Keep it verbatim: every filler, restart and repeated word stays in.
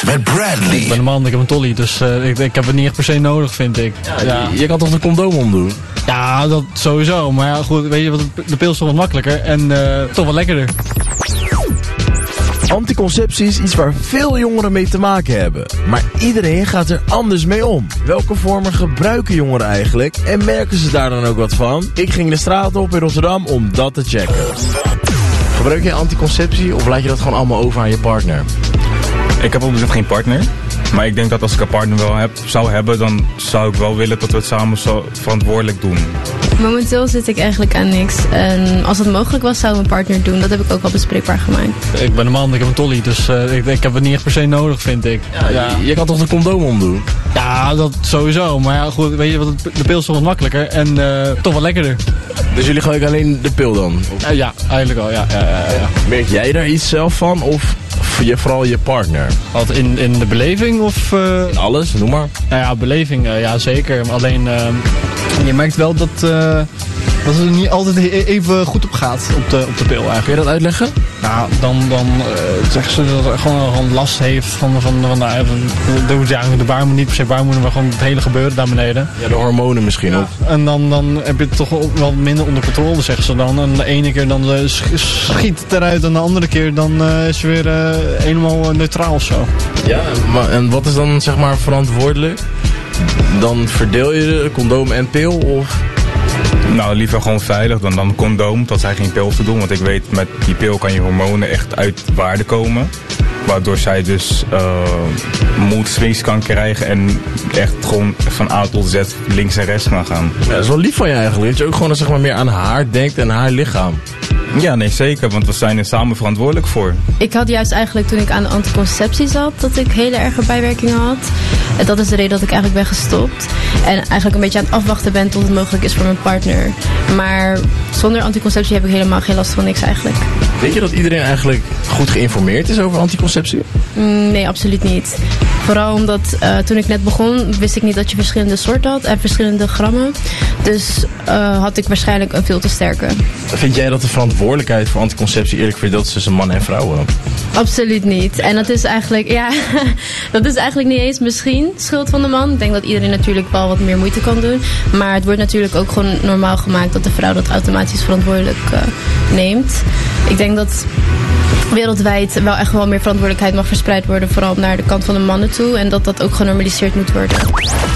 met Bradley. Ik ben een man, ik heb een tolly, dus uh, ik, ik heb het niet echt per se nodig, vind ik. Ja, ja. Je, je kan toch een condoom omdoen? Ja, dat sowieso. Maar ja, goed, weet je wat, de pil is toch wat makkelijker en uh, toch wat lekkerder. Anticonceptie is iets waar veel jongeren mee te maken hebben. Maar iedereen gaat er anders mee om. Welke vormen gebruiken jongeren eigenlijk? En merken ze daar dan ook wat van? Ik ging de straat op in Rotterdam om dat te checken. Gebruik je anticonceptie of laat je dat gewoon allemaal over aan je partner? Ik heb op dit moment geen partner. Maar ik denk dat als ik een partner wel heb, zou hebben, dan zou ik wel willen dat we het samen zo verantwoordelijk doen. Momenteel zit ik eigenlijk aan niks. En als het mogelijk was, zou mijn partner doen. Dat heb ik ook al bespreekbaar gemaakt. Ik ben een man, ik heb een tolly, dus uh, ik, ik heb het niet echt per se nodig, vind ik. Ja, ja. Je, je kan toch een condoom omdoen? Ja, dat sowieso. Maar ja, goed, weet je wat, de pil is toch wat makkelijker en uh, toch wat lekkerder. Dus jullie gebruiken alleen de pil dan? Uh, ja, eigenlijk wel, ja, ja, ja, ja. Merk jij daar iets zelf van of je, vooral je partner? Wat, in, in de beleving of... Uh... In alles, noem maar. Nou ja, beleving, uh, ja zeker. Alleen, uh, je merkt wel dat, uh, dat het er niet altijd even goed op gaat op de, op de pil eigenlijk. Kun je dat uitleggen? Nou, dan, dan uh, zeggen ze dat er gewoon, gewoon last heeft van, van, van, van, van de, ja, de baarmoeder, niet per se baarmoeder, maar gewoon het hele gebeuren daar beneden. Ja, de hormonen misschien ook. Ja, en dan, dan heb je het toch wel minder onder controle, zeggen ze dan. En de ene keer dan uh, schiet het eruit en de andere keer dan uh, is je weer uh, helemaal neutraal of zo. Ja, maar, en wat is dan zeg maar verantwoordelijk? Dan verdeel je de condoom en pil of... Nou, liever gewoon veilig dan dan condoom, dat zij geen pil hoeft te doen. Want ik weet, met die pil kan je hormonen echt uit waarde komen. Waardoor zij dus uh, mood swings kan krijgen en echt gewoon van A tot Z links en rechts kan gaan. Ja, dat is wel lief van je eigenlijk, dat je ook gewoon zeg maar, meer aan haar denkt en haar lichaam. Ja, nee, zeker, want we zijn er samen verantwoordelijk voor. Ik had juist eigenlijk toen ik aan de anticonceptie zat, dat ik hele erge bijwerkingen had. En dat is de reden dat ik eigenlijk ben gestopt. En eigenlijk een beetje aan het afwachten ben tot het mogelijk is voor mijn partner. Maar zonder anticonceptie heb ik helemaal geen last van niks eigenlijk. Weet je dat iedereen eigenlijk goed geïnformeerd is over anticonceptie? Mm, nee, absoluut niet. Vooral omdat uh, toen ik net begon, wist ik niet dat je verschillende soorten had en verschillende grammen. Dus uh, had ik waarschijnlijk een veel te sterke. Vind jij dat de verantwoordelijkheid voor anticonceptie eerlijk verdeeld is tussen mannen en vrouwen? Absoluut niet. En dat is eigenlijk, ja, dat is eigenlijk niet eens misschien schuld van de man. Ik denk dat iedereen natuurlijk wel wat meer moeite kan doen. Maar het wordt natuurlijk ook gewoon normaal gemaakt dat de vrouw dat automatisch verantwoordelijk uh, neemt. Ik denk dat wereldwijd wel echt wel meer verantwoordelijkheid mag verspreid worden, vooral naar de kant van de mannen toe. En dat dat ook genormaliseerd moet worden.